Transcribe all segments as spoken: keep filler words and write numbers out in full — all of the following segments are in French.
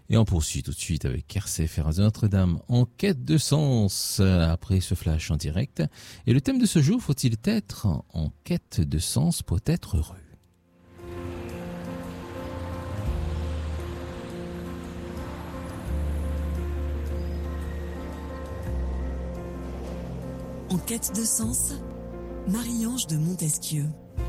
Et on poursuit tout de suite avec R C F et Radio Notre-Dame en quête de sens après ce flash en direct. Et le thème de ce jour, faut-il être en quête de sens pour être heureux? En quête de sens, Marie-Ange de Montesquieu.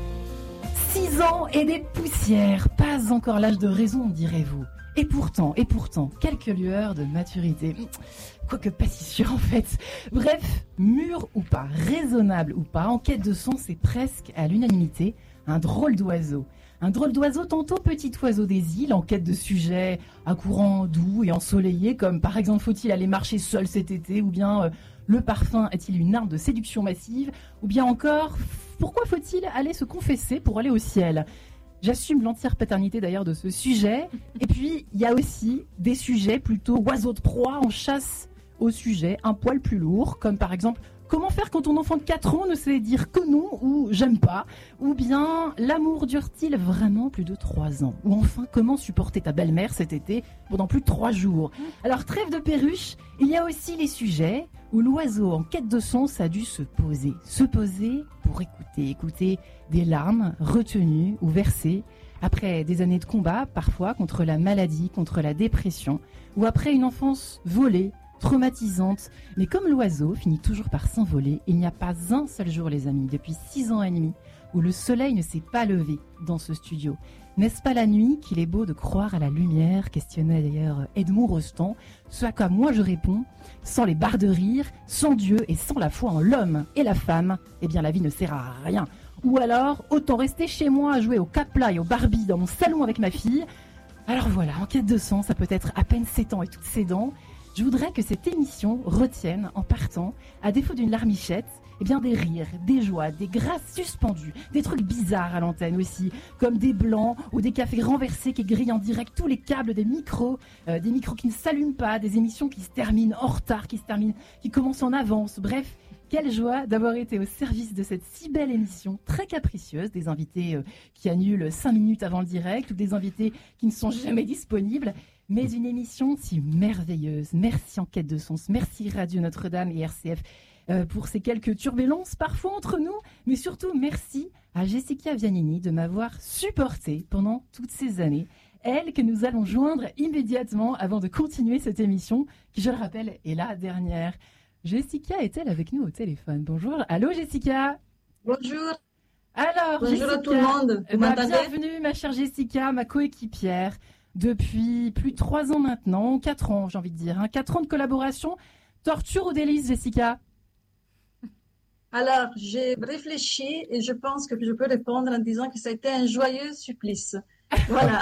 Six ans et des poussières, pas encore l'âge de raison, direz-vous. Et pourtant, et pourtant, quelques lueurs de maturité. Quoique pas si sûr en fait. Bref, mûr ou pas, raisonnable ou pas, en quête de sens, c'est presque à l'unanimité un drôle d'oiseau. Un drôle d'oiseau, tantôt petit oiseau des îles, en quête de sujets à courant doux et ensoleillé, comme par exemple faut-il aller marcher seul cet été, ou bien euh, le parfum est-il une arme de séduction massive, ou bien encore pourquoi faut-il aller se confesser pour aller au ciel? J'assume l'entière paternité d'ailleurs de ce sujet. Et puis, il y a aussi des sujets plutôt oiseaux de proie en chasse au sujet un poil plus lourd, comme par exemple comment faire quand ton enfant de quatre ans ne sait dire que non ou j'aime pas, ou bien l'amour dure-t-il vraiment plus de trois ans, ou enfin comment supporter ta belle-mère cet été pendant plus de trois jours. Alors trêve de perruche, il y a aussi les sujets où l'oiseau en quête de sens a dû se poser, se poser pour écouter, écouter des larmes retenues ou versées après des années de combat, parfois contre la maladie, contre la dépression, ou après une enfance volée, traumatisante. Mais comme l'oiseau finit toujours par s'envoler, il n'y a pas un seul jour, les amis, depuis six ans et demi, où le soleil ne s'est pas levé dans ce studio. N'est-ce pas la nuit qu'il est beau de croire à la lumière, questionnait d'ailleurs Edmond Rostand, ce à quoi moi je réponds, sans les barres de rire, sans Dieu et sans la foi en l'homme et la femme, eh bien la vie ne sert à rien. Ou alors, autant rester chez moi à jouer au Capla et au Barbie dans mon salon avec ma fille. Alors voilà, en quête de sens, ça peut être à peine sept ans et toutes ses dents. Je voudrais que cette émission retienne, en partant, à défaut d'une larmichette, eh bien des rires, des joies, des grâces suspendues, des trucs bizarres à l'antenne aussi, comme des blancs ou des cafés renversés qui grillent en direct tous les câbles des micros, euh, des micros qui ne s'allument pas, des émissions qui se terminent en retard, qui se terminent, qui commencent en avance, bref. Quelle joie d'avoir été au service de cette si belle émission, très capricieuse, des invités euh, qui annulent cinq minutes avant le direct ou des invités qui ne sont jamais disponibles, mais une émission si merveilleuse. Merci en quête de sens, merci Radio Notre-Dame et R C F euh, pour ces quelques turbulences parfois entre nous, mais surtout merci à Jessica Vianini de m'avoir supporté pendant toutes ces années. Elle que nous allons joindre immédiatement avant de continuer cette émission qui, je le rappelle, est la dernière. Jessica est-elle avec nous au téléphone? Bonjour. Allô Jessica. Bonjour. Alors, Bonjour Jessica, à tout le monde. Vous bah, m'entendez? bienvenue ma chère Jessica, ma coéquipière, depuis plus de trois ans maintenant, quatre ans j'ai envie de dire, hein, quatre ans de collaboration. Torture ou délice Jessica? Alors, j'ai réfléchi et je pense que je peux répondre en disant que ça a été un joyeux supplice. Voilà.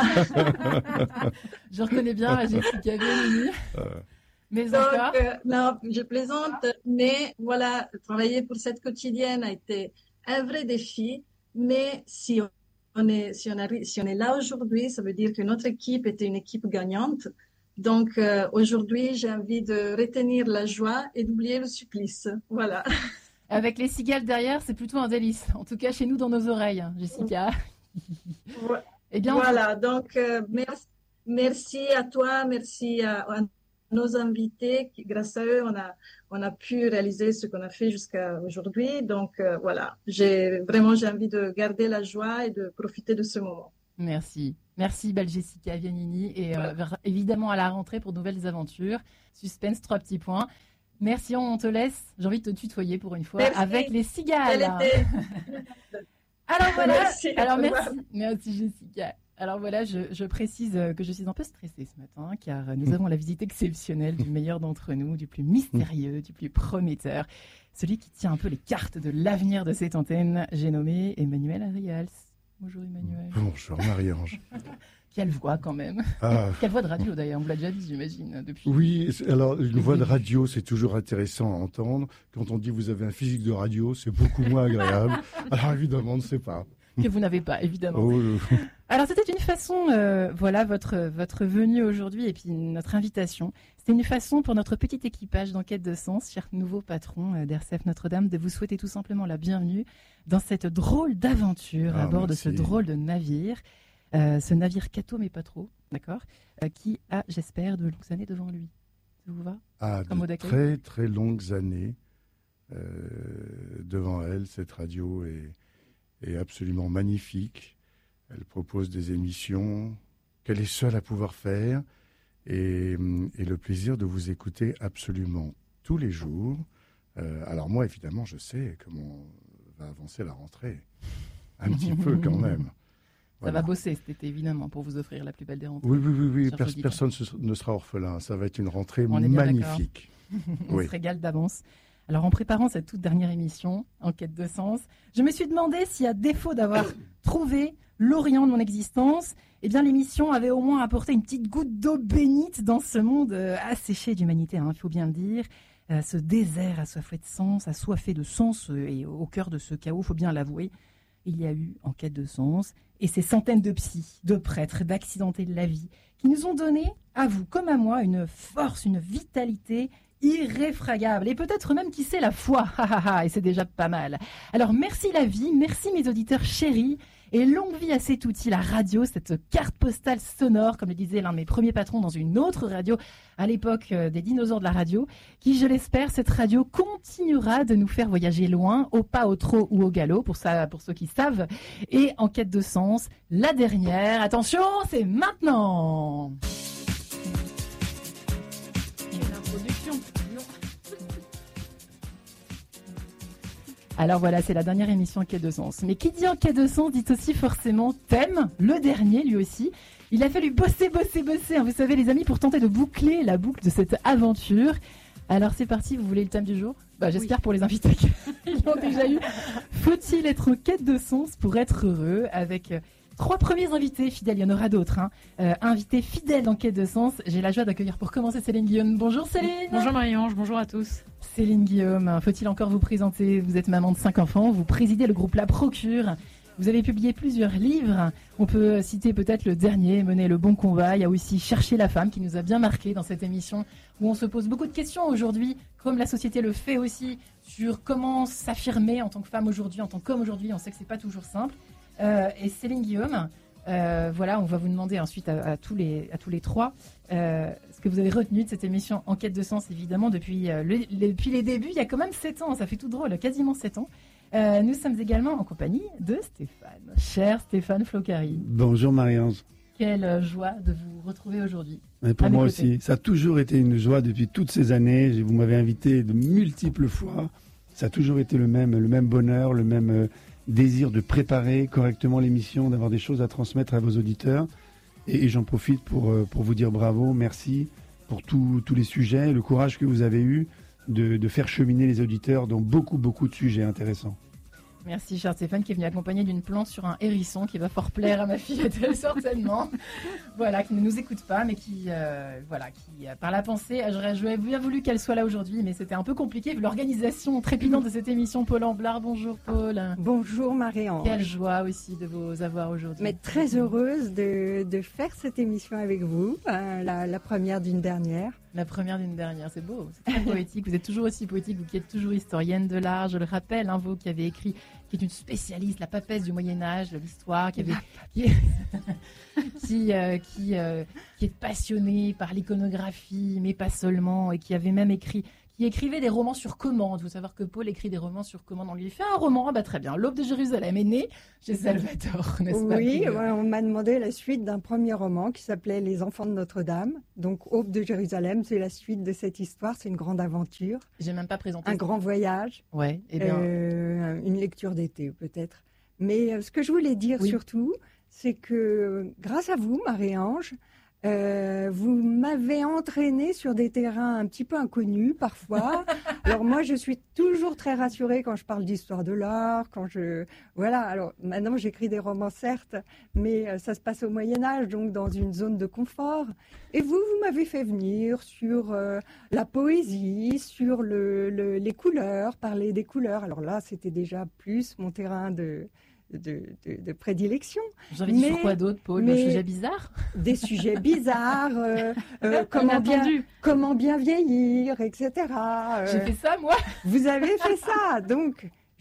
Je reconnais bien la Jessica Vianini. Mais Donc, encore euh, non, je plaisante, mais voilà, travailler pour cette quotidienne a été un vrai défi. Mais si on est, si on arrive, si on est là aujourd'hui, ça veut dire que notre équipe était une équipe gagnante. Donc euh, aujourd'hui, j'ai envie de retenir la joie et d'oublier le supplice. Voilà. Avec les cigales derrière, c'est plutôt un délice. En tout cas, chez nous, dans nos oreilles, hein, Jessica. Ouais. Eh bien, voilà. Donc euh, merci, merci à toi, merci à, à nos invités, qui, grâce à eux, on a, on a pu réaliser ce qu'on a fait jusqu'à aujourd'hui. Donc, euh, voilà, j'ai vraiment, j'ai envie de garder la joie et de profiter de ce moment. Merci. Merci, belle Jessica Vianini. Et euh, évidemment, à la rentrée pour de nouvelles aventures. Suspense, trois petits points. Merci, on te laisse. J'ai envie de te tutoyer pour une fois. Merci. Avec les cigales. Était... Alors voilà. Merci. Alors merci. Merci, Jessica. Alors voilà, je, je précise que je suis un peu stressée ce matin, car nous avons la visite exceptionnelle du meilleur d'entre nous, du plus mystérieux, du plus prometteur, celui qui tient un peu les cartes de l'avenir de cette antenne. J'ai nommé Emmanuel Arials. Bonjour Emmanuel. Bonjour Marie-Ange. Quelle voix quand même. Ah. Quelle voix de radio d'ailleurs, on me l'a déjà dit j'imagine depuis. Oui, alors une voix de radio c'est toujours intéressant à entendre. Quand on dit vous avez un physique de radio, c'est beaucoup moins agréable. Alors évidemment, on ne sait pas. Que vous n'avez pas, évidemment. Oh, euh... Alors c'était une façon, euh, voilà, votre, votre venue aujourd'hui et puis notre invitation. C'était une façon pour notre petit équipage d'enquête de sens, cher nouveau patron euh, d'R C F Notre-Dame, de vous souhaiter tout simplement la bienvenue dans cette drôle d'aventure ah, à bord merci. de ce drôle de navire. Euh, ce navire Cato, mais pas trop. d'accord, euh, qui a, j'espère, de longues années devant lui. Ça vous va? Ah, Comme mot de d'accueil. très très longues années euh, devant elle. Cette radio est, est absolument magnifique. Elle propose des émissions qu'elle est seule à pouvoir faire et, et le plaisir de vous écouter absolument tous les jours. Euh, alors moi, évidemment, je sais comment va avancer la rentrée. Un petit peu quand même. Ça Voilà. va bosser cet été, évidemment, pour vous offrir la plus belle des rentrées. Oui, oui, oui, oui. Cher Pers- auditeur. personne se- ne sera orphelin. Ça va être une rentrée On est bien magnifique. On Oui. se régale d'avance. Alors, en préparant cette toute dernière émission, En quête de sens, je me suis demandé si, à défaut d'avoir trouvé l'Orient de mon existence, eh bien, l'émission avait au moins apporté une petite goutte d'eau bénite dans ce monde euh, asséché d'humanité, il faut bien le dire. Euh, ce désert assoiffé de sens, assoiffé de sens, euh, et au cœur de ce chaos, faut bien l'avouer, il y a eu En quête de sens, et ces centaines de psys, de prêtres, d'accidentés de la vie, qui nous ont donné, à vous comme à moi, une force, une vitalité irréfragable, et peut-être même, qui sait, la foi, et c'est déjà pas mal. Alors merci la vie, merci mes auditeurs chéris, et longue vie à cet outil, la radio, cette carte postale sonore, comme le disait l'un de mes premiers patrons dans une autre radio, à l'époque euh, des dinosaures de la radio, qui, je l'espère, cette radio continuera de nous faire voyager loin, au pas, au trot ou au galop, pour ça, pour ceux qui savent, et En quête de sens, la dernière, attention, c'est maintenant. L'introduction. Alors voilà, c'est la dernière émission En quête de sens. Mais qui dit En quête de sens dit aussi forcément thème, le dernier lui aussi. Il a fallu bosser, bosser, bosser, hein, vous savez les amis, pour tenter de boucler la boucle de cette aventure. Alors c'est parti, vous voulez le thème du jour? Bah, j'espère oui. Pour les invités qu'ils l'ont déjà eu. Faut-il être en quête de sens pour être heureux? Avec euh, trois premiers invités fidèles, il y en aura d'autres. Hein. Euh, invités fidèles en quête de sens. J'ai la joie d'accueillir pour commencer Céline Guillaume. Bonjour Céline. Bonjour Marie-Ange, bonjour à tous. Céline Guillaume, faut-il encore vous présenter? Vous êtes maman de cinq enfants, vous présidez le groupe La Procure. Vous avez publié plusieurs livres. On peut citer peut-être le dernier, Mener le bon combat. Il y a aussi Chercher la femme qui nous a bien marqué dans cette émission où on se pose beaucoup de questions aujourd'hui, comme la société le fait aussi, sur comment s'affirmer en tant que femme aujourd'hui, en tant qu'homme aujourd'hui. On sait que c'est pas toujours simple. Euh, et Céline Guillaume, euh, voilà, on va vous demander ensuite à, à, tous, les, à tous les trois euh, ce que vous avez retenu de cette émission En quête de sens, évidemment, depuis, euh, le, les, depuis les débuts. Il y a quand même sept ans, ça fait tout drôle, quasiment sept ans. Euh, nous sommes également en compagnie de Stéphane, cher Stéphane Flocari. Bonjour Marie-Ange. Quelle joie de vous retrouver aujourd'hui. Mais pour moi aussi, ça a toujours été une joie depuis toutes ces années. Vous m'avez invité de multiples fois. Ça a toujours été le même, le même bonheur, le même euh, désir de préparer correctement l'émission, d'avoir des choses à transmettre à vos auditeurs. Et, et j'en profite pour, euh, pour vous dire bravo, merci pour tout, tous les sujets, le courage que vous avez eu de, de faire cheminer les auditeurs dans beaucoup, beaucoup de sujets intéressants. Merci, cher Stéphane, qui est venu accompagner d'une planche sur un hérisson qui va fort plaire à ma fille, certainement. Voilà, qui ne nous écoute pas, mais qui, euh, voilà, qui euh, par la pensée, j'aurais, j'aurais bien voulu qu'elle soit là aujourd'hui, mais c'était un peu compliqué vu l'organisation trépidante de cette émission. Paul Amblard, bonjour Paul. Bonjour Marie-Ange. Quelle joie aussi de vous avoir aujourd'hui. Mais très heureuse de, de faire cette émission avec vous, hein, la, la première d'une dernière. La première d'une dernière, c'est beau, c'est très poétique. Vous êtes toujours aussi poétique, vous qui êtes toujours historienne de l'art, je le rappelle, hein, vous qui avez écrit, qui est une spécialiste, la papesse du Moyen-Âge, de l'histoire, qui, avait, qui, qui, euh, qui, euh, qui est passionnée par l'iconographie, mais pas seulement, et qui avait même écrit, qui écrivait des romans sur commande. Il faut savoir que Paul écrit des romans sur commande. On lui fait un roman, ah bah très bien, L'Aube de Jérusalem est née chez Salvatore, n'est-ce pas? Oui, ouais, on m'a demandé la suite d'un premier roman qui s'appelait Les Enfants de Notre-Dame. Donc Aube de Jérusalem, c'est la suite de cette histoire, c'est une grande aventure. J'ai même pas présenté. Un grand voyage. Ouais, et bien. Euh, une lecture d'été peut-être. Mais euh, ce que je voulais dire oui. surtout, c'est que grâce à vous, Marie-Ange, Euh, vous m'avez entraînée sur des terrains un petit peu inconnus parfois. Alors moi, je suis toujours très rassurée quand je parle d'histoire de l'art, quand je voilà. Alors maintenant, j'écris des romans certes, mais euh, ça se passe au Moyen Âge, donc dans une zone de confort. Et vous, vous m'avez fait venir sur euh, la poésie, sur le, le, les couleurs, parler des couleurs. Alors là, c'était déjà plus mon terrain de De, de, de prédilection. J'avais dit sur quoi d'autre, Paul? Des sujets bizarres? Des sujets bizarres, euh, euh, comment, bien, comment bien vieillir, et cetera. Euh, J'ai fait ça, moi. Vous avez fait ça, donc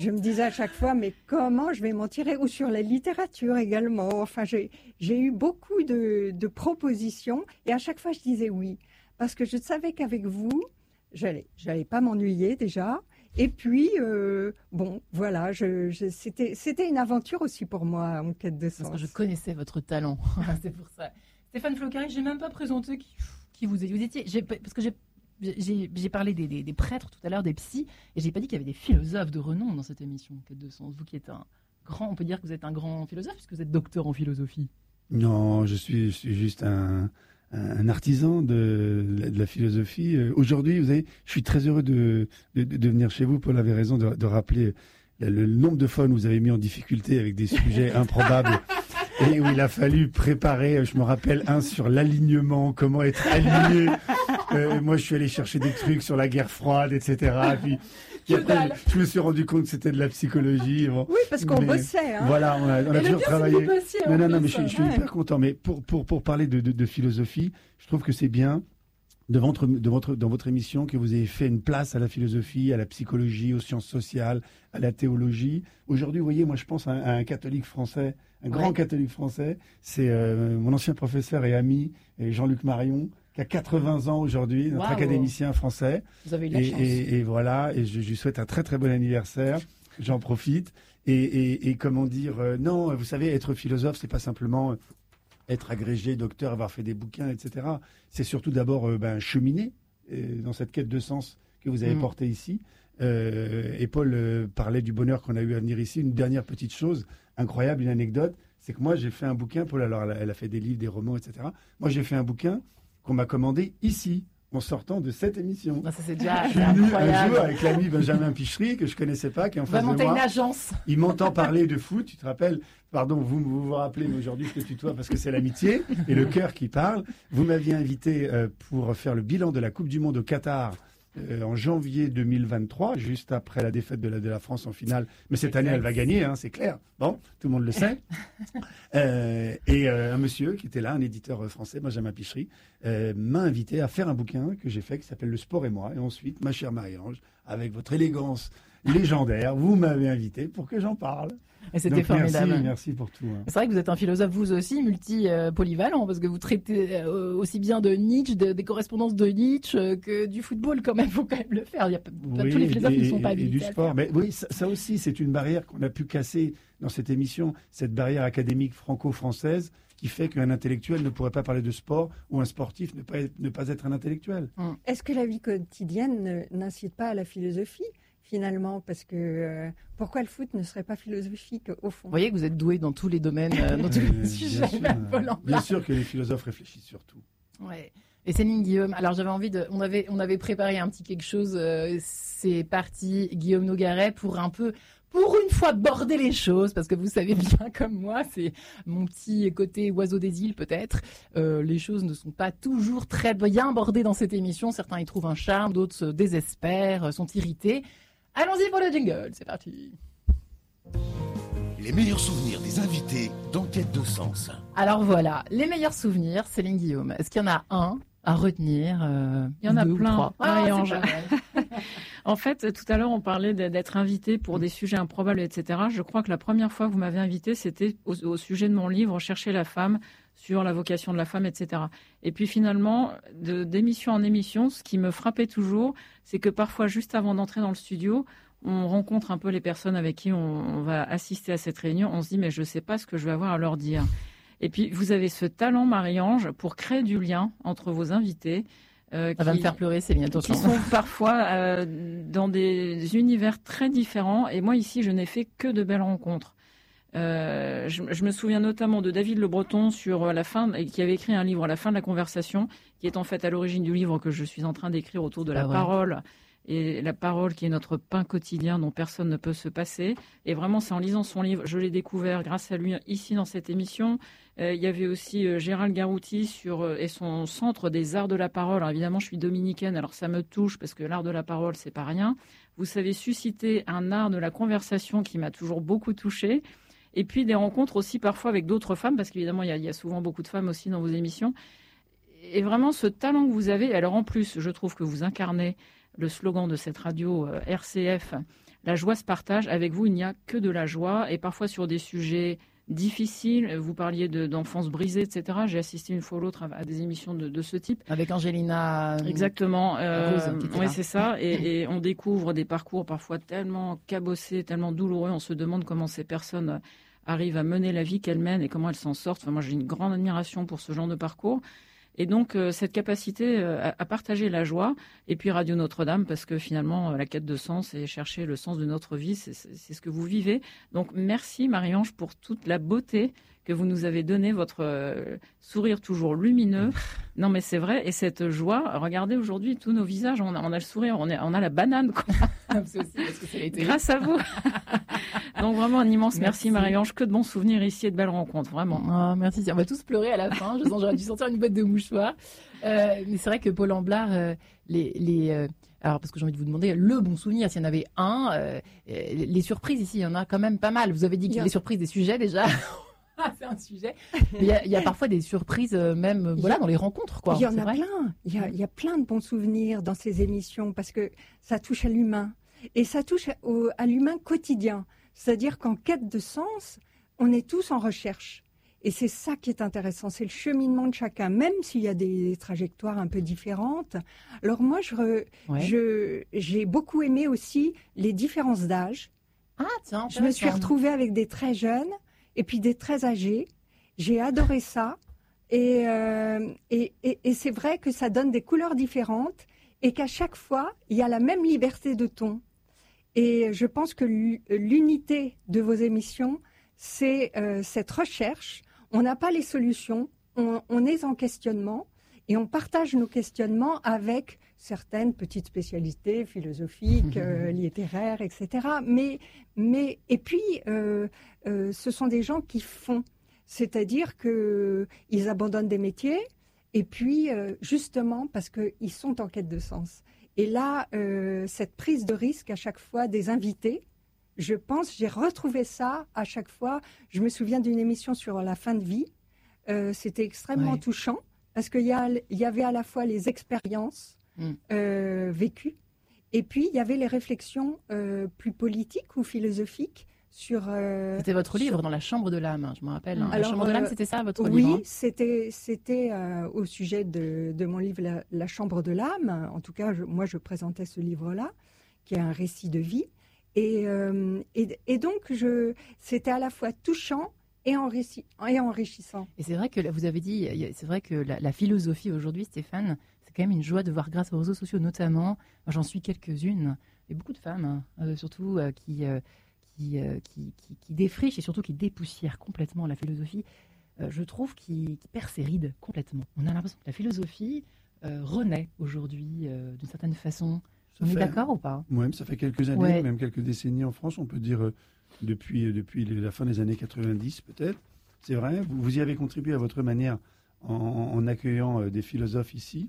je me disais à chaque fois, mais comment je vais m'en tirer? Ou sur la littérature également. Enfin, j'ai, j'ai eu beaucoup de, de propositions et à chaque fois, je disais oui. Parce que je savais qu'avec vous, j'allais, j'allais pas m'ennuyer déjà. Et puis, euh, bon, voilà, je, je, c'était, c'était une aventure aussi pour moi, en quête de sens. Parce que je connaissais votre talent, c'est pour ça. Stéphane Flocari, je n'ai même pas présenté qui, qui vous étiez. Vous étiez j'ai, parce que j'ai, j'ai, j'ai parlé des, des, des prêtres tout à l'heure, des psys, et je n'ai pas dit qu'il y avait des philosophes de renom dans cette émission, Quête de sens. Vous qui êtes un grand, on peut dire que vous êtes un grand philosophe, puisque vous êtes docteur en philosophie. Non, je suis, je suis juste un... un artisan de, de la philosophie. Aujourd'hui, vous savez, je suis très heureux de, de, de venir chez vous. Paul avait raison de, de rappeler le, le nombre de fois où vous avez mis en difficulté avec des sujets improbables et où il a fallu préparer. Je me rappelle un sur l'alignement, comment être aligné. Euh, moi, je suis allé chercher des trucs sur la guerre froide, et cetera. Puis, puis après, je me suis rendu compte que c'était de la psychologie. Bon. Oui, parce qu'on mais, bossait. Hein. Voilà, on a, on a toujours travaillé. Non, non, non, mais je, je suis ouais. hyper content. Mais pour, pour, pour parler de, de, de philosophie, je trouve que c'est bien de votre, de votre, dans votre émission que vous ayez fait une place à la philosophie, à la psychologie, aux sciences sociales, à la théologie. Aujourd'hui, vous voyez, moi, je pense à un, à un catholique français, un grand ouais. catholique français. C'est euh, mon ancien professeur et ami, Jean-Luc Marion, qui a quatre-vingts ans aujourd'hui, notre wow. académicien français. Vous avez eu de la et, chance. Et, et voilà, et je, je lui souhaite un très très bon anniversaire. J'en profite. Et, et, et comment dire, euh, non, vous savez, être philosophe, c'est pas simplement être agrégé, docteur, avoir fait des bouquins, et cetera. C'est surtout d'abord euh, ben, cheminer euh, dans cette quête de sens que vous avez mmh. portée ici. Euh, et Paul euh, parlait du bonheur qu'on a eu à venir ici. Une dernière petite chose incroyable, une anecdote, c'est que moi j'ai fait un bouquin. Paul, alors elle a, elle a fait des livres, des romans, et cetera. Moi j'ai fait un bouquin qu'on m'a commandé ici, en sortant de cette émission. Non, ça c'est déjà je suis venu un jour avec l'ami Benjamin Pichery, que je connaissais pas, qui est en face de moi. On va monter une agence. Il m'entend parler de foot, tu te rappelles, pardon, vous vous, vous rappelez, mais aujourd'hui je te tutoie parce que c'est l'amitié et le cœur qui parle. Vous m'aviez invité euh, pour faire le bilan de la Coupe du Monde au Qatar euh, en janvier deux mille vingt-trois, juste après la défaite de la, de la France en finale. Mais cette année, elle va gagner, hein, c'est clair. Bon, tout le monde le sait. Euh, et euh, un monsieur qui était là, un éditeur français, Benjamin Pichery, euh, m'a invité à faire un bouquin que j'ai fait qui s'appelle Le sport et moi. Et ensuite, ma chère Marie-Ange, avec votre élégance légendaire, vous m'avez invité pour que j'en parle. Et c'était Donc, formidable. Merci, merci pour tout. Hein. C'est vrai que vous êtes un philosophe, vous aussi, multi-polyvalent, parce que vous traitez euh, aussi bien de Nietzsche, de, des correspondances de Nietzsche, euh, que du football, quand même. Il faut quand même le faire. Il y a pas, oui, tous les philosophes et, ne sont pas habilités. Et du sport. Mais oui, ça, ça aussi, c'est une barrière qu'on a pu casser dans cette émission, cette barrière académique franco-française qui fait qu'un intellectuel ne pourrait pas parler de sport ou un sportif ne pas, ne pas être un intellectuel. Hum. Est-ce que la vie quotidienne n'incite pas à la philosophie finalement, parce que euh, pourquoi le foot ne serait pas philosophique au fond? Vous voyez que vous êtes doué dans tous les domaines, euh, dans tous les euh, sujets. Bien sûr, bien sûr que les philosophes réfléchissent surtout. Ouais. Et Céline Guillaume, alors j'avais envie de, on avait, on avait préparé un petit quelque chose. Euh, c'est parti, Guillaume Nogaret, pour un peu, pour une fois border les choses, parce que vous savez bien comme moi, c'est mon petit côté oiseau des îles peut-être. Euh, les choses ne sont pas toujours très bien bordées dans cette émission. Certains y trouvent un charme, d'autres se désespèrent, sont irrités. Allons-y pour le jingle, c'est parti. Les meilleurs souvenirs des invités dans Quête de sens. Alors voilà, les meilleurs souvenirs, Céline Guillaume. Est-ce qu'il y en a un à retenir euh, Il y en a deux plein. Ou trois ah, Marie-Ange. En fait, tout à l'heure, on parlait d'être invité pour des sujets improbables, et cetera. Je crois que la première fois que vous m'avez invité, c'était au, au sujet de mon livre « Chercher la femme », sur la vocation de la femme, et cetera. Et puis finalement, de, d'émission en émission, ce qui me frappait toujours, c'est que parfois, juste avant d'entrer dans le studio, on rencontre un peu les personnes avec qui on, on va assister à cette réunion. On se dit, mais je ne sais pas ce que je vais avoir à leur dire. Et puis, vous avez ce talent, Marie-Ange, pour créer du lien entre vos invités. Euh, Ça qui, va me faire pleurer, Céline, attention. Qui sont parfois euh, dans des univers très différents. Et moi, ici, je n'ai fait que de belles rencontres. Euh, je, je me souviens notamment de David Le Breton sur la fin, qui avait écrit un livre, La fin de la conversation, qui est en fait à l'origine du livre que je suis en train d'écrire autour de la ah ouais. parole. Et la parole qui est notre pain quotidien dont personne ne peut se passer. Et vraiment, c'est en lisant son livre, je l'ai découvert grâce à lui ici dans cette émission. Euh, il y avait aussi euh, Gérald Garouti sur, euh, et son centre des arts de la parole. Alors évidemment, je suis dominicaine, alors ça me touche parce que l'art de la parole, c'est pas rien. Vous savez susciter un art de la conversation qui m'a toujours beaucoup touchée. Et puis des rencontres aussi parfois avec d'autres femmes, parce qu'évidemment, il y a, il y a souvent beaucoup de femmes aussi dans vos émissions. Et vraiment, ce talent que vous avez, alors en plus, je trouve que vous incarnez le slogan de cette radio euh, R C F, la joie se partage. Avec vous, il n'y a que de la joie, et parfois sur des sujets difficiles. Vous parliez de, d'enfance brisée, et cetera. J'ai assisté une fois ou l'autre à, à des émissions de, de ce type. Avec Angelina. Exactement. Euh, Rose, oui, c'est ça. Et, et on découvre des parcours parfois tellement cabossés, tellement douloureux. On se demande comment ces personnes arrivent à mener la vie qu'elles mènent et comment elles s'en sortent. Enfin, moi, j'ai une grande admiration pour ce genre de parcours. Et donc, euh, cette capacité euh, à, à partager la joie, et puis Radio Notre-Dame, parce que finalement, euh, la quête de sens et chercher le sens de notre vie, c'est, c'est, c'est ce que vous vivez. Donc, merci Marie-Ange pour toute la beauté que vous nous avez donnée, votre euh, sourire toujours lumineux. Non, mais c'est vrai, et cette joie, regardez aujourd'hui tous nos visages, on a, on a le sourire, on, est, on a la banane, quoi. C'est aussi parce que ça a été... Grâce à vous. Donc vraiment un immense merci, merci Marie-Ange, que de bons souvenirs ici et de belles rencontres, vraiment. Oh, merci, on va tous pleurer à la fin, je sens j'aurais dû sortir une boîte de mouchoirs. Euh, mais c'est vrai que Paul Amblard, euh, les... les euh, alors parce que j'ai envie de vous demander le bon souvenir, s'il y en avait un, euh, les surprises ici, il y en a quand même pas mal. Vous avez dit qu'il y a les surprises des sujets déjà. C'est un sujet. Il y, a, il y a parfois des surprises, même euh, voilà, dans les rencontres, quoi. Il y en c'est a vrai. plein. Il y a, il y a plein de bons souvenirs dans ces émissions parce que ça touche à l'humain et ça touche à, au, à l'humain quotidien. C'est-à-dire qu'en quête de sens, on est tous en recherche. Et c'est ça qui est intéressant, c'est le cheminement de chacun, même s'il y a des trajectoires un peu différentes. Alors moi, je, re, Ouais. je, j'ai beaucoup aimé aussi les différences d'âge. Ah tiens, Je me suis retrouvée avec des très jeunes et puis des très âgés. J'ai adoré ça. Et, euh, et, et, et c'est vrai que ça donne des couleurs différentes et qu'à chaque fois, il y a la même liberté de ton. Et je pense que l'unité de vos émissions, c'est euh, cette recherche. On n'a pas les solutions, on, on est en questionnement et on partage nos questionnements avec certaines petites spécialités philosophiques, euh, littéraires, et cetera. Mais, mais, et puis, euh, euh, ce sont des gens qui font, c'est-à-dire qu'ils abandonnent des métiers et puis, euh, justement, parce qu'ils sont en quête de sens. Et là, euh, cette prise de risque à chaque fois des invités, je pense, j'ai retrouvé ça à chaque fois. Je me souviens d'une émission sur la fin de vie. Euh, c'était extrêmement Ouais. touchant parce qu'il y, a- il y avait à la fois les expériences Mm. euh, vécues et puis il y avait les réflexions euh, plus politiques ou philosophiques sur... euh, C'était votre livre sur- dans la chambre de l'âme, hein, je me rappelle. hein. La Alors, chambre de l'âme, euh, c'était ça, votre Oui, livre hein c'était c'était euh, au sujet de, de mon livre la, La chambre de l'âme. En tout cas, je- moi, je présentais ce livre-là, qui est un récit de vie. Et, euh, et, et donc, je, c'était à la fois touchant et, enrichi- et enrichissant. Et c'est vrai que là, vous avez dit, il y a- c'est vrai que la, la philosophie aujourd'hui, Stéphane, c'est quand même une joie de voir grâce aux réseaux sociaux notamment. Moi, j'en suis quelques-unes. Et beaucoup de femmes, hein, euh, surtout, euh, qui, euh, qui, euh, qui, qui, qui défrichent et surtout qui dépoussièrent complètement la philosophie. Euh, je trouve qui, qui perd ses rides complètement. On a l'impression que la philosophie euh, renaît aujourd'hui euh, d'une certaine façon. Ça On est fait- d'accord ou pas? Ouais, ça fait quelques années, Ouais. même quelques décennies en France, on peut dire euh, depuis, euh, depuis la fin des années quatre-vingt-dix peut-être. C'est vrai, vous, vous y avez contribué à votre manière en, en accueillant euh, des philosophes ici.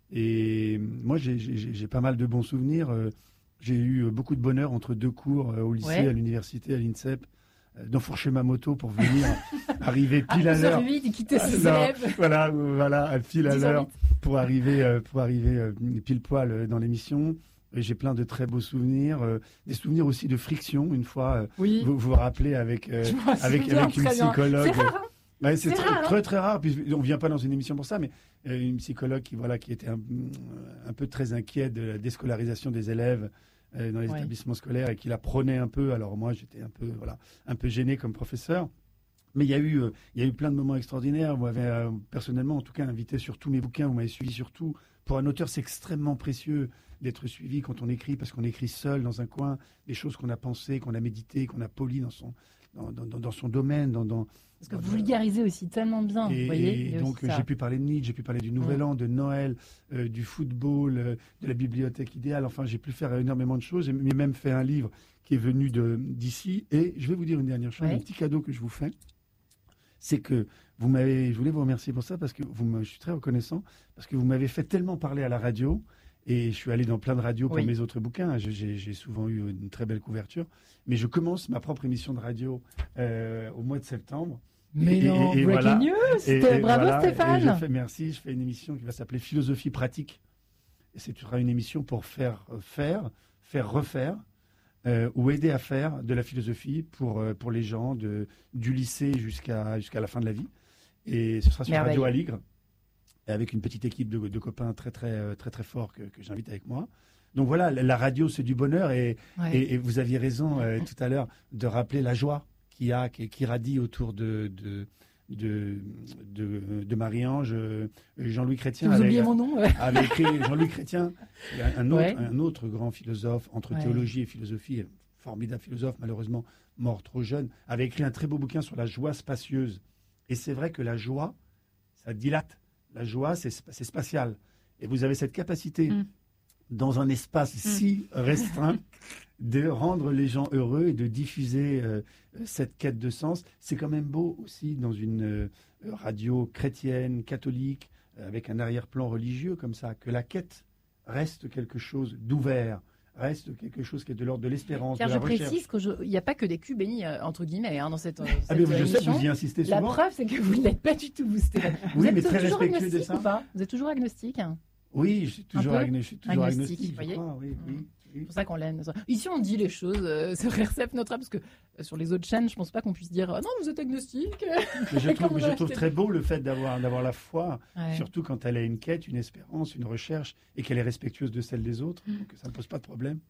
Et euh, moi, j'ai- j'ai j'ai pas mal de bons souvenirs. euh, J'ai eu euh, beaucoup de bonheur entre deux cours euh, au lycée, Ouais. à l'université, à l'INSEP, euh, d'enfourcher ma moto pour venir arriver pile Ah, à l'heure. vite, il quittait ses Non, élèves. Voilà, euh, voilà, à pile à dix heures l'heure vite. pour arriver, euh, pour arriver euh, pile poil euh, dans l'émission. Et j'ai plein de très beaux souvenirs, euh, des souvenirs aussi de friction. Une fois, euh, Oui. vous vous rappelez avec euh, Je m'en avec, souviens avec une très bien. psychologue. C'est rare, hein. Ouais, c'est C'est très, rare, hein. très très rare. Puis on vient pas dans une émission pour ça, mais euh, une psychologue qui voilà qui était un, un peu très inquiète de la déscolarisation des élèves euh, dans les Ouais. établissements scolaires et qui la prônait un peu. Alors moi, j'étais un peu voilà un peu gêné comme professeur. Mais il y a eu, euh, il y a eu plein de moments extraordinaires. Vous m'avez euh, personnellement, en tout cas, invité sur tous mes bouquins. Vous m'avez suivi sur tout. Pour un auteur, c'est extrêmement précieux d'être suivi quand on écrit, parce qu'on écrit seul dans un coin, des choses qu'on a pensées, qu'on a méditées, qu'on a polies dans son, dans, dans, dans son domaine. Dans, dans, Parce que dans- vous vulgarisez aussi tellement bien, et, vous voyez. et il y a donc aussi euh, ça. j'ai pu parler de Nietzsche, j'ai pu parler du Nouvel Mm. An, de Noël, euh, du football, euh, de la bibliothèque idéale. Enfin, j'ai pu faire énormément de choses. J'ai même fait un livre qui est venu de- d'ici. Et je vais vous dire une dernière chose, Ouais. un petit cadeau que je vous fais. C'est que vous m'avez, je voulais vous remercier pour ça parce que vous me, je suis très reconnaissant parce que vous m'avez fait tellement parler à la radio et je suis allé dans plein de radios pour Oui. mes autres bouquins. Je- J'ai, j'ai souvent eu une très belle couverture, mais je commence ma propre émission de radio euh, au mois de septembre. Mais Et- non, et- et breaking voilà. news. Et- et Bravo voilà, Stéphane. et je fais, merci, je fais une émission qui va s'appeler Philosophie pratique. Et ce sera une émission pour faire euh, faire, faire refaire, euh, ou aider à faire de la philosophie pour, euh, pour les gens de, du lycée jusqu'à, jusqu'à la fin de la vie. Et ce sera sur Merveille. Radio Aligre, avec une petite équipe de, de copains très, très, très, très forts que, que j'invite avec moi. Donc voilà, la radio, c'est du bonheur. Et, Ouais. et, et vous aviez raison euh, tout à l'heure de rappeler la joie qu'il y a, qui, qui radie autour de... de De, de, de Marie-Ange, euh, Jean-Louis Chrétien. Vous avait- oubliez mon nom ouais. avait écrit Jean-Louis Chrétien, un autre, Ouais. un autre grand philosophe entre Ouais. théologie et philosophie, formidable philosophe, malheureusement mort trop jeune, avait écrit un très beau bouquin sur la joie spacieuse. Et c'est vrai que la joie, ça dilate. La joie, c'est, c'est spatial. Et vous avez cette capacité, Mm. dans un espace si restreint, de rendre les gens heureux et de diffuser euh, cette quête de sens. C'est quand même beau aussi dans une euh, radio chrétienne, catholique, euh, avec un arrière-plan religieux comme ça, que la quête reste quelque chose d'ouvert, reste quelque chose qui est de l'ordre de l'espérance, Car de je la recherche. précise qu'il n'y a pas que des culs bénis, euh, entre guillemets, hein, dans cette, euh, Ah mais cette, je euh, sais, émission. vous y insistez La souvent. preuve, c'est que vous ne l'êtes pas du tout, vous, Stéphane. Vous Oui, êtes mais très toujours respectueux de agnostique ça. ou pas Vous êtes toujours agnostique hein Oui, je suis toujours, peu agno- je suis toujours agnostique, agnostique, je voyez. crois, oui, oui, oui. C'est pour ça qu'on l'aime. Ici, on dit les choses euh, sur R C F Notre Dame, parce que euh, sur les autres chaînes, je pense pas qu'on puisse dire euh, non, vous êtes agnostique. Mais je Et trouve, comme mais on je a trouve acheté- très beau le fait d'avoir, d'avoir la foi, Ouais. surtout quand elle a une quête, une espérance, une recherche, et qu'elle est respectueuse de celle des autres, Mm. donc ça ne pose pas de problème.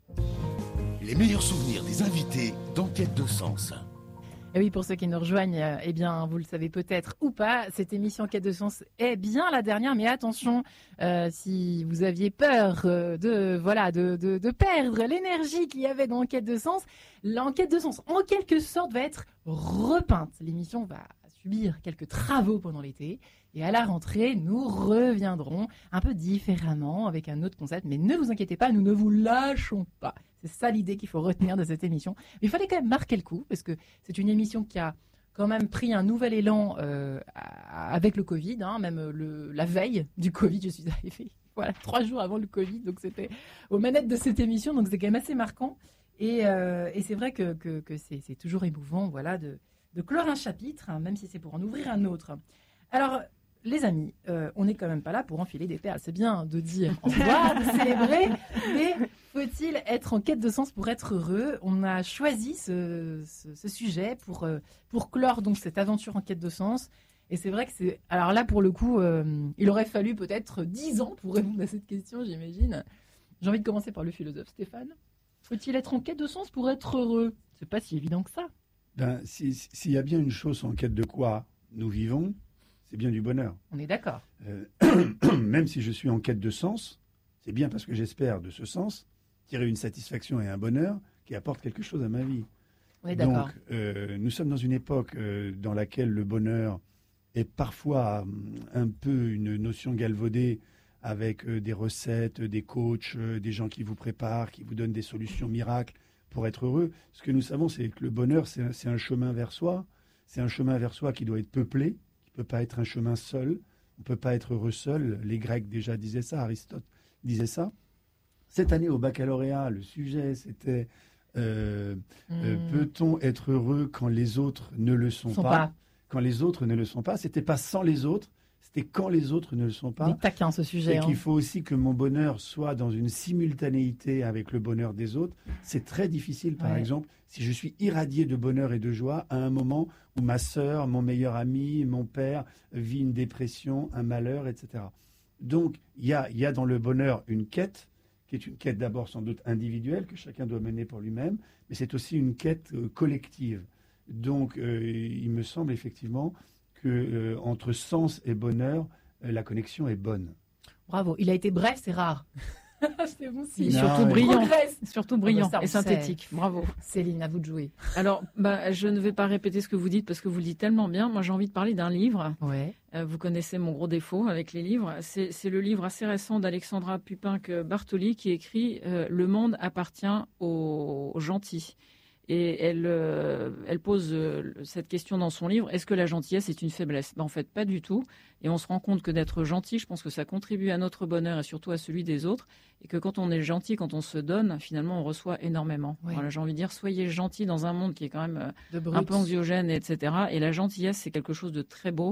Les meilleurs souvenirs des invités dans Quête de Sens. Et oui, pour ceux qui nous rejoignent, euh, eh bien, vous le savez peut-être ou pas, cette émission Quête de Sens est bien la dernière. Mais attention, euh, si vous aviez peur euh, de voilà de, de, de perdre l'énergie qu'il y avait dans Quête de Sens, l'enquête de Sens, en quelque sorte, va être repeinte. L'émission va subir quelques travaux pendant l'été. Et à la rentrée, nous reviendrons un peu différemment avec un autre concept. Mais ne vous inquiétez pas, nous ne vous lâchons pas. C'est ça l'idée qu'il faut retenir de cette émission. Mais il fallait quand même marquer le coup, parce que c'est une émission qui a quand même pris un nouvel élan euh, à- avec le Covid, hein, même le, la veille du Covid, je suis arrivée voilà, trois jours avant le Covid, donc c'était aux manettes de cette émission, donc c'est quand même assez marquant. Et, euh, et c'est vrai que, que, que c'est, c'est toujours émouvant voilà, de, de clore un chapitre, hein, même si c'est pour en ouvrir un autre. Alors, les amis, euh, on n'est quand même pas là pour enfiler des perles. C'est bien de dire au revoir, de célébrer, mais faut-il être en quête de sens pour être heureux ? On a choisi ce, ce, ce sujet pour, euh, pour clore donc cette aventure en quête de sens. Et c'est vrai que c'est... Alors là, pour le coup, euh, il aurait fallu peut-être dix ans pour répondre à cette question, j'imagine. J'ai envie de commencer par le philosophe Stéphane. Faut-il être en quête de sens pour être heureux ? C'est pas si évident que ça. Ben, si- si- s'il y a bien une chose en quête de quoi nous vivons, c'est bien du bonheur. On est d'accord. Euh, même si je suis en quête de sens, c'est bien parce que j'espère de ce sens tirer une satisfaction et un bonheur qui apportent quelque chose à ma vie. On est d'accord. Donc, euh, nous sommes dans une époque euh, dans laquelle le bonheur est parfois hum, un peu une notion galvaudée avec euh, des recettes, des coachs, euh, des gens qui vous préparent, qui vous donnent des solutions miracles pour être heureux. Ce que nous savons, c'est que le bonheur, c'est un, c'est un chemin vers soi. C'est un chemin vers soi qui doit être peuplé, qui ne peut pas être un chemin seul. On ne peut pas être heureux seul. Les Grecs déjà disaient ça, Aristote disait ça. Cette année, au baccalauréat, le sujet, c'était euh, euh, Mmh. peut-on être heureux quand les autres ne le sont, Sont pas, pas. Quand les autres ne le sont pas, c'était pas sans les autres, c'était quand les autres ne le sont pas. Des taquins, ce sujet. Et hein. qu'il faut aussi que mon bonheur soit dans une simultanéité avec le bonheur des autres. C'est très difficile, par Ouais. exemple, si je suis irradié de bonheur et de joie à un moment où ma sœur, mon meilleur ami, mon père vit une dépression, un malheur, et cetera. Donc, il y a, il y a dans le bonheur une quête, qui est une quête d'abord sans doute individuelle, que chacun doit mener pour lui-même, mais c'est aussi une quête euh, collective. Donc, euh, il me semble effectivement que euh, entre sens et bonheur, euh, la connexion est bonne. Bravo. Il a été bref, c'est rare. c'est bon Et signe. Non, surtout mais- brillant, Progresse. surtout brillant ça, on et sait. synthétique. Bravo. Céline, à vous de jouer. Alors, bah, je ne vais pas répéter ce que vous dites parce que vous le dites tellement bien. Moi, j'ai envie de parler d'un livre. Ouais. Euh, vous connaissez mon gros défaut avec les livres. C'est c'est le livre assez récent d'Alexandra Pupin-Bartoli qui écrit euh, « Le monde appartient aux, aux gentils ». Et elle, euh, elle pose euh, cette question dans son livre, est-ce que la gentillesse est une faiblesse ? Ben, en fait, pas du tout. Et on se rend compte que d'être gentil, je pense que ça contribue à notre bonheur et surtout à celui des autres. Et que quand on est gentil, quand on se donne, finalement, on reçoit énormément. Oui. Voilà, j'ai envie de dire, soyez gentils dans un monde qui est quand même euh, De brut. un peu anxiogène, et cetera. Et la gentillesse, c'est quelque chose de très beau.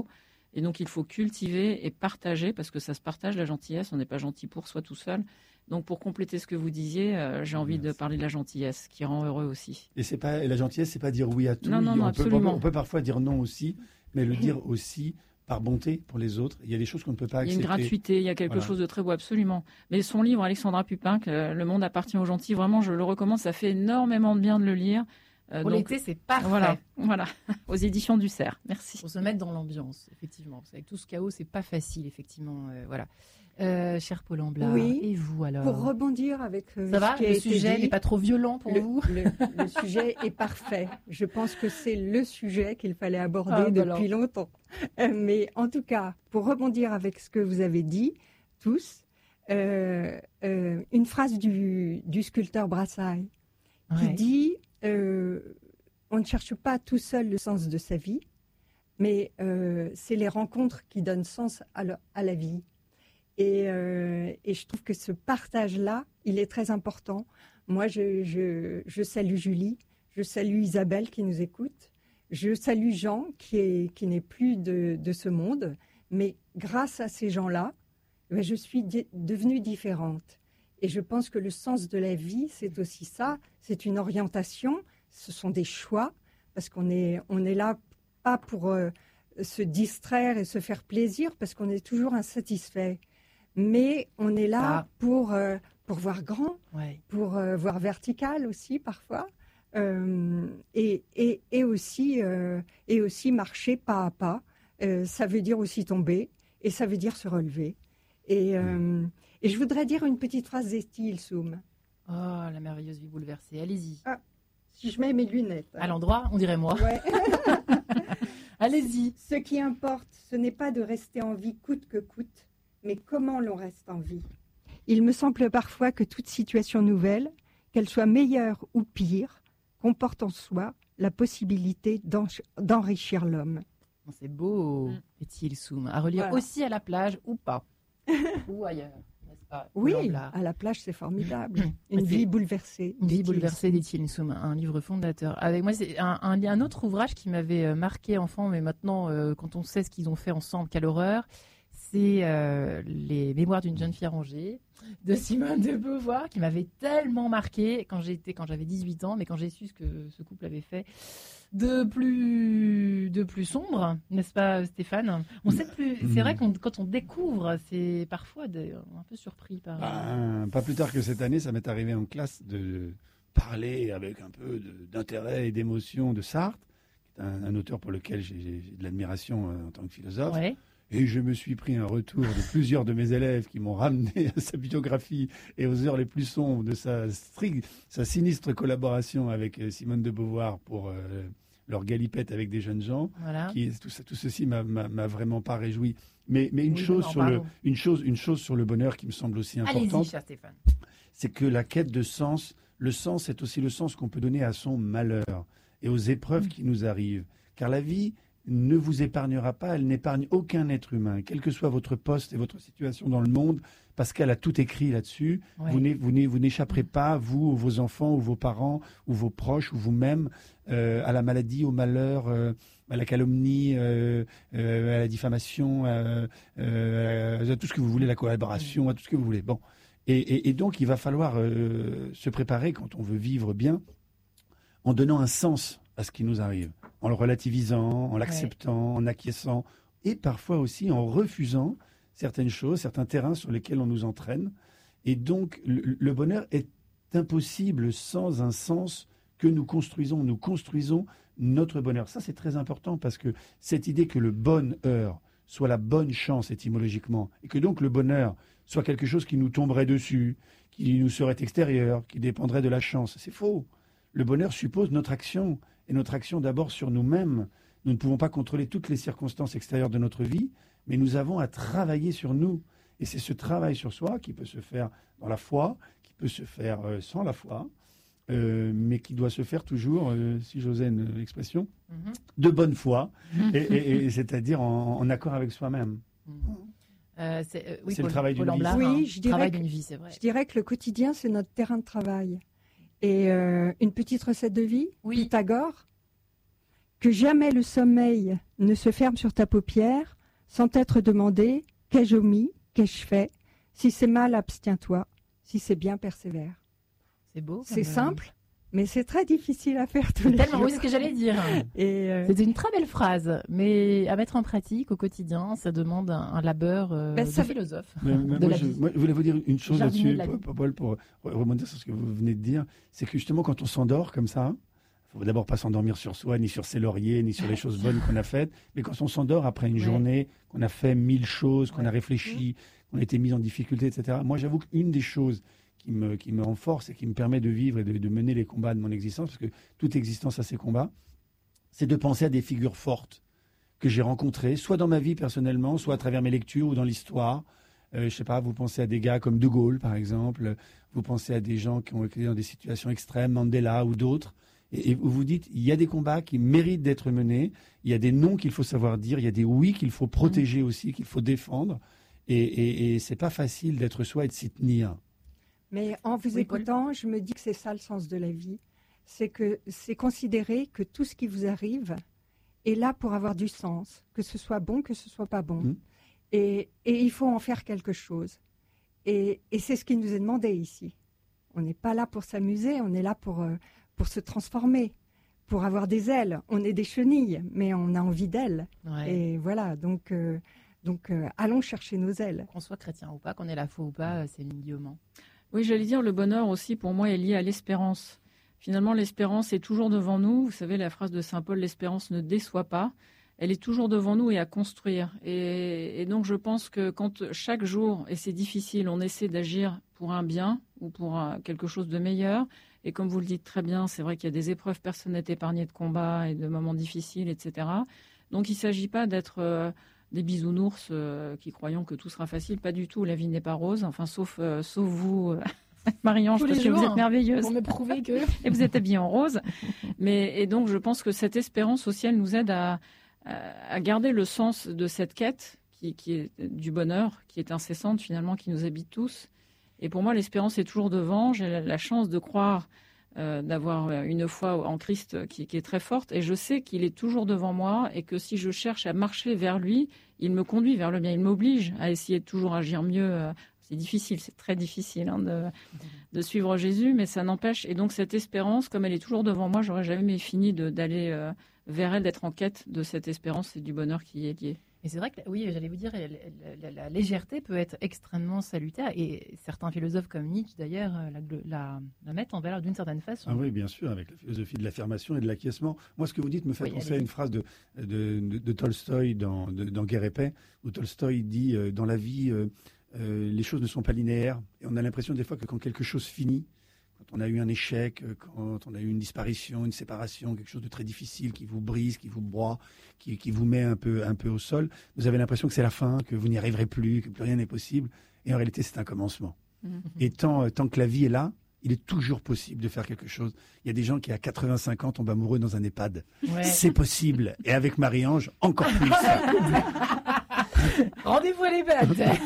Et donc, il faut cultiver et partager, parce que ça se partage, la gentillesse. On n'est pas gentil pour soi tout seul. Donc, pour compléter ce que vous disiez, euh, j'ai envie Merci. de parler de la gentillesse, qui rend heureux aussi. Et, c'est pas, et la gentillesse, c'est pas dire oui à tout. Non, non, non, on, absolument. peut, on peut parfois dire non aussi, mais le dire aussi par bonté pour les autres. Il y a des choses qu'on ne peut pas accepter. Il y a une gratuité, il y a quelque voilà. chose de très beau, absolument. Mais son livre, Alexandra Pupin, que Le monde appartient aux gentils, vraiment, je le recommande. Ça fait énormément de bien de le lire. Euh, Pour l'été, c'est parfait. Voilà, voilà, aux éditions du Cerf. Merci. Pour se mettre dans l'ambiance, effectivement. Avec tout ce chaos, c'est pas facile, effectivement. Euh, voilà. Euh, cher Paul Amblard, oui. et vous alors? Pour rebondir avec euh, ça va, ce qui a le été sujet dit, n'est pas trop violent pour le, vous? le, le sujet est parfait. Je pense que c'est le sujet qu'il fallait aborder ah, depuis alors. longtemps. Euh, mais en tout cas, pour rebondir avec ce que vous avez dit, tous, euh, euh, une phrase du, du sculpteur Brassailles qui ouais. dit euh, on ne cherche pas tout seul le sens de sa vie, mais euh, c'est les rencontres qui donnent sens à, le, à la vie. Et, euh, et je trouve que ce partage-là, il est très important. Moi, je, je, je salue Julie, je salue Isabelle qui nous écoute, je salue Jean qui, est, qui n'est plus de, de ce monde, mais grâce à ces gens-là, ben, je suis di- devenue différente. Et je pense que le sens de la vie, c'est aussi ça, c'est une orientation, ce sont des choix, parce qu'on est, on est là pas pour euh, se distraire et se faire plaisir, parce qu'on est toujours insatisfait. Mais on est là ah. pour, euh, pour voir grand, ouais. pour euh, voir vertical aussi parfois, euh, et, et, et, aussi, euh, et aussi marcher pas à pas. Euh, ça veut dire aussi tomber, et ça veut dire se relever. Et, euh, et je voudrais dire une petite phrase d'Etty Hillesum. Oh, la merveilleuse vie bouleversée, allez-y. Ah, si je mets mes lunettes. À l'endroit, on dirait moi. Ouais. Allez-y. Ce qui importe, ce n'est pas de rester en vie coûte que coûte, mais comment l'on reste en vie. Il me semble parfois que toute situation nouvelle, qu'elle soit meilleure ou pire, comporte en soi la possibilité d'en- d'enrichir l'homme. C'est beau, mm. Etty Hillesum. À relire voilà. aussi à la plage ou pas. Ou ailleurs, n'est-ce pas? Oui, à la plage, c'est formidable. Une c'est vie bouleversée. Une vie bouleversée d'Etty Hillesum, un livre fondateur. Avec moi, c'est un, un, un autre ouvrage qui m'avait marqué enfant, mais maintenant, euh, quand on sait ce qu'ils ont fait ensemble, quelle horreur. C'est euh, les Mémoires d'une jeune fille à Angers de Simone de Beauvoir qui m'avait tellement marqué quand j'étais quand j'avais dix-huit ans, mais quand j'ai su ce que ce couple avait fait de plus de plus sombre, n'est-ce pas Stéphane? On sait plus. C'est vrai qu'on quand on découvre, c'est parfois de, un peu surpris par. Ben, pas plus tard que cette année, ça m'est arrivé en classe de parler avec un peu de, d'intérêt et d'émotion de Sartre, qui est un, un auteur pour lequel j'ai, j'ai de l'admiration euh, en tant que philosophe. Ouais. Et je me suis pris un retour de plusieurs de mes élèves qui m'ont ramené à sa biographie et aux heures les plus sombres de sa, stricte, sa sinistre collaboration avec Simone de Beauvoir pour euh, leur galipette avec des jeunes gens. Voilà. Qui, tout, ça, tout ceci m'a, m'a, m'a vraiment pas réjoui. Mais, mais une, oui, chose non, sur le, une, chose, une chose sur le bonheur qui me semble aussi importante, allez-y, cher Stéphane. C'est que la quête de sens, le sens est aussi le sens qu'on peut donner à son malheur et aux épreuves mmh. qui nous arrivent. Car la vie ne vous épargnera pas, elle n'épargne aucun être humain, quel que soit votre poste et votre situation dans le monde, parce qu'elle a tout écrit là-dessus. Ouais. Vous, vous, vous n'échapperez pas, vous, ou vos enfants, ou vos parents, ou vos proches, ou vous-même, euh, à la maladie, au malheur, euh, à la calomnie, euh, euh, à la diffamation, euh, euh, à tout ce que vous voulez, la collaboration, à tout ce que vous voulez. Bon. Et, et, et donc, il va falloir euh, se préparer, quand on veut vivre bien, en donnant un sens à ce qui nous arrive, en le relativisant, en l'acceptant, ouais. en acquiesçant, et parfois aussi en refusant certaines choses, certains terrains sur lesquels on nous entraîne. Et donc, le, le bonheur est impossible sans un sens que nous construisons. Nous construisons notre bonheur. Ça, c'est très important, parce que cette idée que le bonheur soit la bonne chance étymologiquement, et que donc le bonheur soit quelque chose qui nous tomberait dessus, qui nous serait extérieur, qui dépendrait de la chance, c'est faux. Le bonheur suppose notre action, et notre action d'abord sur nous-mêmes. Nous ne pouvons pas contrôler toutes les circonstances extérieures de notre vie, mais nous avons à travailler sur nous. Et c'est ce travail sur soi qui peut se faire dans la foi, qui peut se faire euh, sans la foi, euh, mais qui doit se faire toujours, euh, si j'osais une expression, mm-hmm. de bonne foi, et, et, et c'est-à-dire en, en accord avec soi-même. Mm-hmm. Euh, c'est euh, oui, c'est Paul, le travail d'une vie. Oui, je dirais, travail que, d'une vie, c'est vrai. Je dirais que le quotidien, c'est notre terrain de travail. Et euh, une petite recette de vie, oui. Pythagore, que jamais le sommeil ne se ferme sur ta paupière, sans t'être demandé, qu'ai-je omis, qu'ai-je fait? Si c'est mal, abstiens-toi. Si c'est bien, persévère. C'est beau. C'est comme... simple, mais c'est très difficile à faire tous les Tellement, jours. oui, c'est ce que j'allais dire. Et euh... C'est une très belle phrase, mais à mettre en pratique au quotidien, ça demande un, un labeur euh, ben, ça de philosophe. Mais, mais de moi, la je, vie. moi, je voulais vous dire une chose Jardinier là-dessus, de la vie. Paul, pour rebondir sur ce que vous venez de dire, c'est que justement quand on s'endort comme ça, il faut d'abord pas s'endormir sur soi, ni sur ses lauriers, ni sur les choses bonnes qu'on a faites, mais quand on s'endort après une Ouais. journée, qu'on a fait mille choses, qu'on Ouais. a réfléchi, qu'on a été mis en difficulté, et cetera. Moi, j'avoue qu'une des choses qui me, qui me renforce et qui me permet de vivre et de, de mener les combats de mon existence, parce que toute existence a ses combats, c'est de penser à des figures fortes que j'ai rencontrées, soit dans ma vie personnellement, soit à travers mes lectures ou dans l'histoire. Euh, je sais pas, vous pensez à des gars comme De Gaulle, par exemple, vous pensez à des gens qui ont été dans des situations extrêmes, Mandela ou d'autres, et, et vous vous dites, il y a des combats qui méritent d'être menés, il y a des non qu'il faut savoir dire, il y a des oui qu'il faut protéger aussi, qu'il faut défendre, et, et, et c'est pas facile d'être soi et de s'y tenir. Mais en vous Oui, Paul. écoutant, je me dis que c'est ça le sens de la vie. C'est que c'est considérer que tout ce qui vous arrive est là pour avoir du sens, que ce soit bon, que ce soit pas bon. Mmh. Et, et il faut en faire quelque chose. Et, et c'est ce qui nous est demandé ici. On n'est pas là pour s'amuser, on est là pour, euh, pour se transformer, pour avoir des ailes. On est des chenilles, mais on a envie d'ailes. Ouais. Et voilà, donc, euh, donc euh, allons chercher nos ailes. Qu'on soit chrétien ou pas, qu'on ait la foi ou pas, c'est Guillaume. Oui, j'allais dire, le bonheur aussi, pour moi, est lié à l'espérance. Finalement, l'espérance est toujours devant nous. Vous savez, la phrase de saint Paul, l'espérance ne déçoit pas. Elle est toujours devant nous et à construire. Et, et donc, je pense que quand chaque jour, et c'est difficile, on essaie d'agir pour un bien ou pour un, quelque chose de meilleur. Et comme vous le dites très bien, c'est vrai qu'il y a des épreuves, personne n'est épargné de combats et de moments difficiles, et cetera. Donc, il ne s'agit pas d'être euh, des bisounours euh, qui croyons que tout sera facile. Pas du tout, la vie n'est pas rose. Enfin, sauf, euh, sauf vous, euh, Marie-Ange, parce que vous êtes merveilleuse. Pour me prouver que... Et vous êtes habillée en rose. Mais, et donc, je pense que cette espérance aussi, elle nous aide à, à, à garder le sens de cette quête qui, qui est du bonheur, qui est incessante finalement, qui nous habite tous. Et pour moi, l'espérance est toujours devant. J'ai la, la chance de croire, euh, d'avoir une foi en Christ qui, qui est très forte. Et je sais qu'il est toujours devant moi et que si je cherche à marcher vers lui, il me conduit vers le bien. Il m'oblige à essayer de toujours agir mieux. C'est difficile, c'est très difficile hein, de, de suivre Jésus, mais ça n'empêche. Et donc cette espérance, comme elle est toujours devant moi, j'aurais jamais fini de, d'aller euh, vers elle, d'être en quête de cette espérance et du bonheur qui y est lié. Et c'est vrai que, oui, j'allais vous dire, la, la, la, la légèreté peut être extrêmement salutaire. Et certains philosophes comme Nietzsche, d'ailleurs, la, la, la mettent en valeur d'une certaine façon. Ah oui, bien sûr, avec la philosophie de l'affirmation et de l'acquiescement. Moi, ce que vous dites me fait oui, penser à une phrase de, de, de, de Tolstoï dans, de, dans Guerre et Paix, où Tolstoï dit euh, « Dans la vie, euh, euh, les choses ne sont pas linéaires. » Et on a l'impression des fois que quand quelque chose finit, quand on a eu un échec, quand on a eu une disparition, une séparation, quelque chose de très difficile qui vous brise, qui vous broie, qui, qui vous met un peu, un peu au sol, vous avez l'impression que c'est la fin, que vous n'y arriverez plus, que plus rien n'est possible. Et en réalité, c'est un commencement. Mmh. Et tant, tant que la vie est là, il est toujours possible de faire quelque chose. Il y a des gens qui, à quatre-vingt-cinq ans, tombent amoureux dans un EHPAD. Ouais. C'est possible. Et avec Marie-Ange, encore plus. Rendez-vous à l'EHPAD.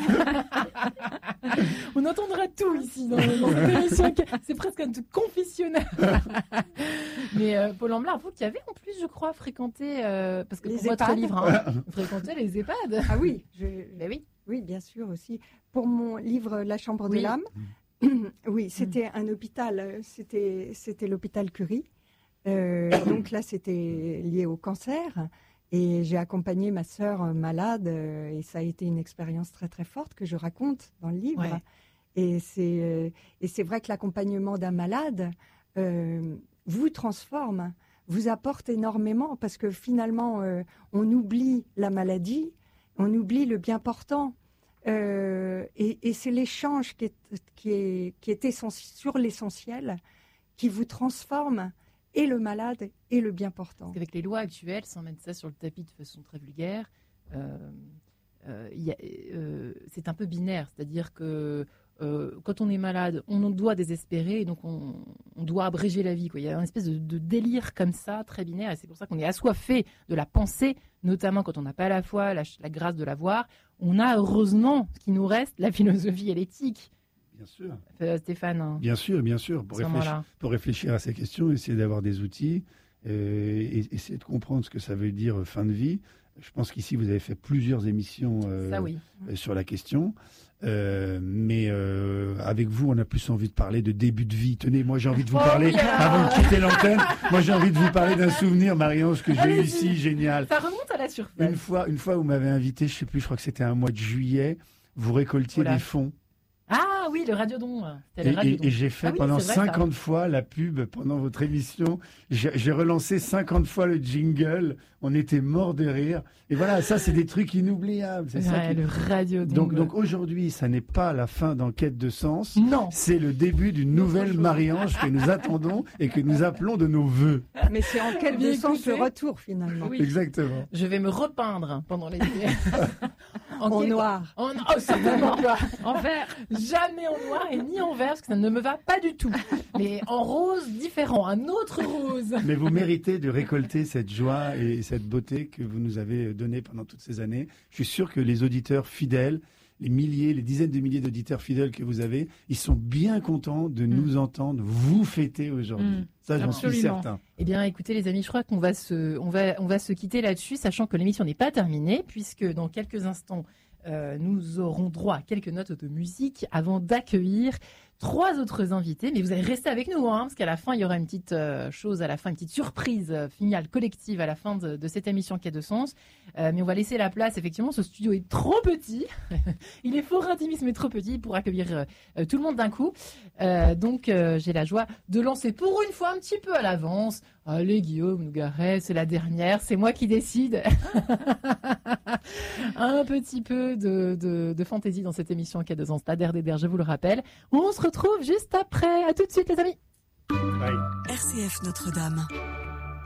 On entendra tout ici dans, dans cette émission. C'est presque un confessionnal. Mais euh, Paul Amblard, vous qui avez en plus, je crois, fréquenté, euh, parce que les pour EHPAD. votre livre, hein, fréquenté les EHPAD. Ah oui, je... ben oui. Oui, bien sûr aussi. Pour mon livre La Chambre oui. de l'âme, oui, c'était un hôpital, c'était, c'était l'hôpital Curie. Euh, donc là, c'était lié au cancer. Et j'ai accompagné ma sœur malade euh, et ça a été une expérience très très forte que je raconte dans le livre. Ouais. Et, c'est, euh, et c'est vrai que l'accompagnement d'un malade euh, vous transforme, vous apporte énormément parce que finalement, euh, on oublie la maladie, on oublie le bien portant. Euh, et, et c'est l'échange qui est, qui est, qui est essentiel, sur l'essentiel qui vous transforme et le malade et le bien portant. Parce qu'avec les lois actuelles, sans mettre ça sur le tapis de façon très vulgaire, euh, euh, y a, euh, c'est un peu binaire. C'est-à-dire que euh, quand on est malade, on doit désespérer et donc on, on doit abréger la vie, quoi. Il y a une espèce de, de délire comme ça, très binaire. Et c'est pour ça qu'on est assoiffé de la pensée, notamment quand on n'a pas la foi, la, la grâce de la voir. On a heureusement ce qui nous reste, la philosophie et l'éthique. Bien sûr. Euh, Stéphane. Hein, bien sûr, bien sûr. Pour réfléchir, pour réfléchir à ces questions, essayer d'avoir des outils, euh, et essayer de comprendre ce que ça veut dire fin de vie. Je pense qu'ici, vous avez fait plusieurs émissions euh, Ça, oui. sur la question. Euh, mais euh, avec vous, on a plus envie de parler de début de vie. Tenez, moi j'ai envie de vous Oh, parler, yeah. avant de quitter l'antenne, moi j'ai envie de vous parler d'un souvenir, Marie-Ange, que j'ai eu Allez-y. ici, génial. Ça remonte à la surface. Une fois, une fois, vous m'avez invité, je sais plus, je crois que c'était un mois de juillet, vous récoltiez Oula. des fonds. Ah oui, le radiodon. C'était Et, le radiodon. et- et j'ai fait Ah oui, pendant c'est vrai, ça. cinquante fois la pub pendant votre émission. J'ai j'ai relancé cinquante fois le jingle. On était morts de rire. Et voilà, ça, c'est des trucs inoubliables. C'est ça Ouais, qui- le radiodon. Donc, donc aujourd'hui, ça n'est pas la fin d'Enquête de Sens. Non. C'est le début d'une nouvelle chose. Marie-Ange que nous attendons et que nous appelons de nos voeux. Mais c'est en quête Bien de sens écoutez. le retour finalement. Oui. Exactement. Je vais me repeindre pendant l'été. En quel- noir. En... Oh, certainement pas. En vert. Jamais en noir et ni en vert, parce que ça ne me va pas du tout. Mais en rose différent, un autre rose. Mais vous méritez de récolter cette joie et cette beauté que vous nous avez donnée pendant toutes ces années. Je suis sûr que les auditeurs fidèles, les milliers, les dizaines de milliers d'auditeurs fidèles que vous avez, ils sont bien contents de nous entendre vous fêter aujourd'hui. Mm. Ça, j'en suis Absolument. certain. Eh bien, écoutez, les amis, je crois qu'on va se, on va, on va se quitter là-dessus, sachant que l'émission n'est pas terminée, puisque dans quelques instants, euh, nous aurons droit à quelques notes de musique avant d'accueillir trois autres invités. Mais vous allez rester avec nous, hein, parce qu'à la fin, il y aura une petite euh, chose, à la fin, une petite surprise euh, finale collective à la fin de, de cette émission qui a de sens. Euh, mais on va laisser la place. Effectivement, ce studio est trop petit. Il est fort intimiste, mais trop petit pour accueillir euh, tout le monde d'un coup. Euh, donc, euh, j'ai la joie de lancer pour une fois un petit peu à l'avance. Allez, Guillaume Nougaret, c'est la dernière, c'est moi qui décide. Un petit peu de, de, de fantaisie dans cette émission qui a deux ans, Stade R D D R, je vous le rappelle. On se retrouve juste après. À tout de suite, les amis. Bye. R C F Notre-Dame.